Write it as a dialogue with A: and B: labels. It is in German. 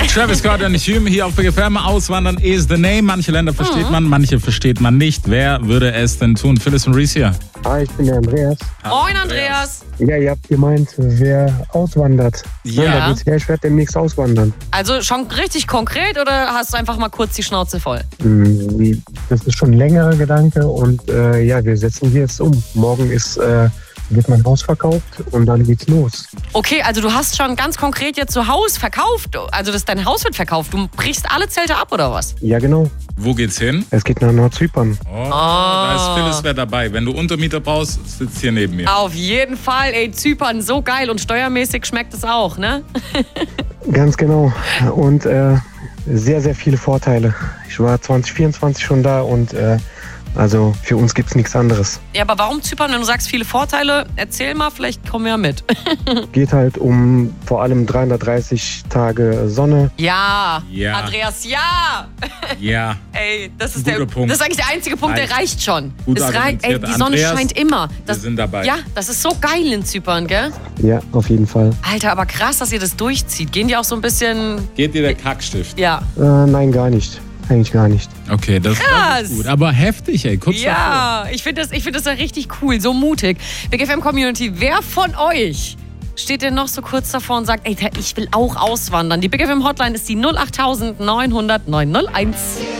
A: Travis Scott und Hume hier auf Big FM. Auswandern is the name. Manche Länder versteht man, manche versteht man nicht. Wer würde es denn tun? Phyllis und Reese hier.
B: Hi, ich bin der Andreas.
C: Moin, Andreas.
B: Ja, ihr habt gemeint, wer auswandert.
C: Ja.
B: Ich werde demnächst auswandern.
C: Also schon richtig konkret oder hast du einfach mal kurz die Schnauze voll?
B: Das ist schon ein längerer Gedanke und wir setzen hier jetzt um. Morgen wird mein Haus verkauft und dann geht's los.
C: Okay, also du hast schon ganz konkret jetzt so Haus verkauft. Also dein Haus wird verkauft. Du brichst alle Zelte ab oder was?
B: Ja, genau.
A: Wo geht's hin?
B: Es geht nach Nordzypern.
A: Da ist Phyllis wer dabei. Wenn du Untermieter brauchst, sitzt hier neben mir.
C: Auf jeden Fall, ey, Zypern, so geil und steuermäßig schmeckt es auch, ne?
B: Ganz genau. Und sehr, sehr viele Vorteile. Ich war 2024 schon da und also für uns gibt's nichts anderes.
C: Ja, aber warum Zypern, wenn du sagst viele Vorteile? Erzähl mal, vielleicht kommen wir ja mit.
B: Geht halt um vor allem 330 Tage Sonne.
C: Ja,
A: Ja.
C: Andreas, ja!
A: Ja.
C: Ey, das ist,
A: Guter Punkt.
C: das ist eigentlich der einzige Punkt, der reicht schon.
A: Gut
C: Es reicht, ey,
A: argumentiert.
C: die Sonne
A: Andreas,
C: scheint immer.
A: wir sind dabei.
C: Ja, das ist so geil in Zypern, gell?
B: Ja, auf jeden Fall.
C: Alter, aber krass, dass ihr das durchzieht. Gehen die auch so ein bisschen...
A: Geht dir der Kackstift?
C: Ja.
B: Nein, gar nicht. Eigentlich gar nicht.
A: Okay, das ist gut. Aber heftig, ey. Kurz davor.
C: Ja, ich finde das ja richtig cool, so mutig. Big FM Community, wer von euch steht denn noch so kurz davor und sagt, ey, ich will auch auswandern? Die Big FM Hotline ist die 08900 901.